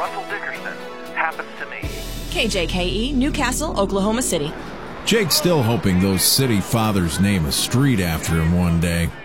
Russell Dickerson happens to me. KJKE, Newcastle, Oklahoma City. Jake's still hoping those city fathers name a street after him one day.